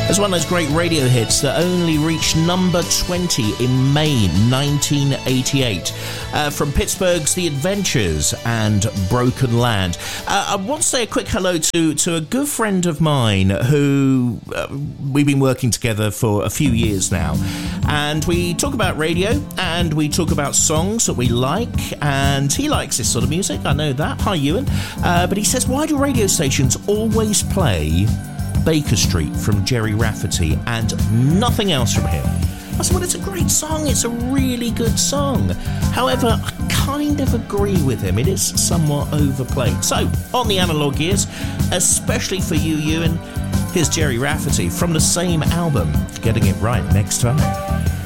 It's one of those great radio hits that only reached number 20 in May 1988. From Pittsburgh's The Adventures and Broken Land. I want to say a quick hello to a good friend of mine who we've been working together for a few years now. And we talk about radio and we talk about songs that we like. And he likes this sort of music, I know that. Hi, Ewan. But he says, why do radio stations always play Baker Street from Gerry Rafferty and nothing else from him? I said, well, it's a great song. It's a really good song. However, I kind of agree with him. It is somewhat overplayed. So, on the Analog Years, especially for you, Ewan, here's Gerry Rafferty from the same album, getting it right next time.